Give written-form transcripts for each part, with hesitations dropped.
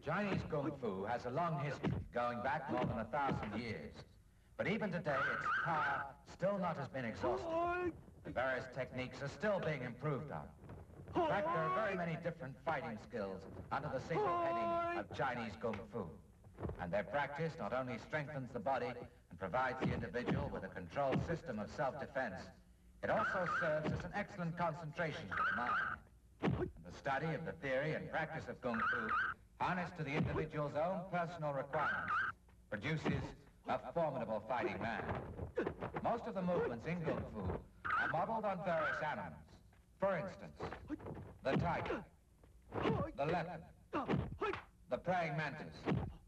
Chinese Kung Fu has a long history, going back more than 1,000 years. But even today, its power still not has been exhausted. The various techniques are still being improved on. In fact, there are very many different fighting skills under the single heading of Chinese Kung Fu. And their practice not only strengthens the body and provides the individual with a controlled system of self-defense, it also serves as an excellent concentration for the mind. And the study of the theory and practice of Kung Fu, harnessed to the individual's own personal requirements, produces a formidable fighting man. Most of the movements in Kung Fu are modeled on various animals. For instance, the tiger, the leopard, the praying mantis,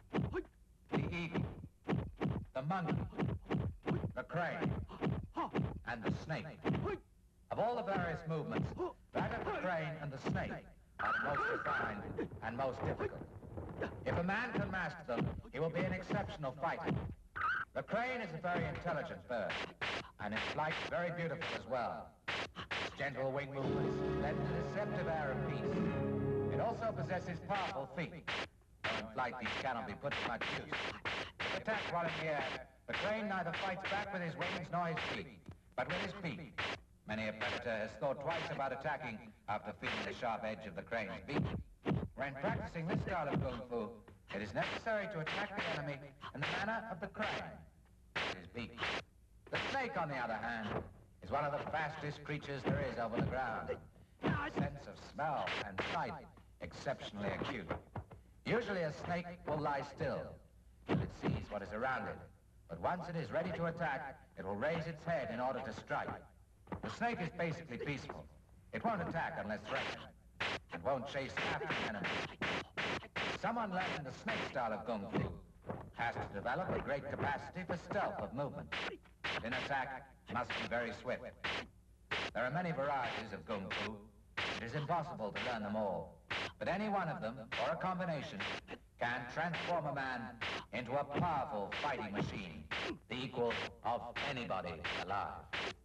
the eagle, the monkey, the crane, and the snake. Of all the various movements, that of the crane and the snake are the most refined and most difficult. If a man can master them, he will be an exceptional fighter. The crane is a very intelligent bird, and its flight is very beautiful as well. Its gentle wing movements lend a deceptive air of peace. It also possesses powerful feet, though in flight these cannot be put to much use. If attacked while in the air, the crane neither fights back with his wings nor his feet, but with his beak. Many a predator has thought twice about attacking after feeling the sharp edge of the crane's beak. When practicing this style of Kung Fu, it is necessary to attack the enemy in the manner of the crane, with his beak. The snake, on the other hand, is one of the fastest creatures there is over the ground. Its sense of smell and sight exceptionally acute. Usually a snake will lie still till it sees what is around it, but once it is ready to attack, it will raise its head in order to strike. The snake is basically peaceful. It won't attack unless threatened, and won't chase after the enemy. Someone learning the snake style of Kung Fu has to develop a great capacity for stealth of movement, and in attack must be very swift. There are many varieties of Kung Fu. It is impossible to learn them all, but any one of them, or a combination, can transform a man into a powerful fighting machine, the equal of anybody alive.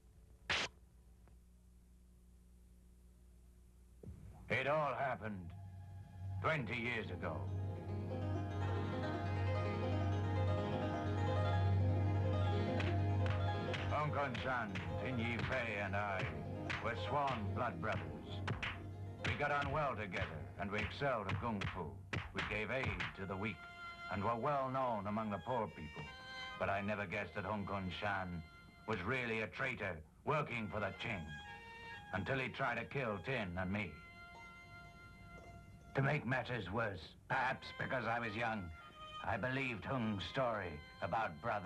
It all happened 20 years ago. Hong Kong San, Tin Yi Fei, and I were sworn blood brothers. We got on well together, and we excelled at Kung Fu. We gave aid to the weak, and were well known among the poor people. But I never guessed that Hong Kong San was really a traitor working for the Qing, until he tried to kill Tin and me. To make matters worse, perhaps because I was young, I believed Hung's story about brothers.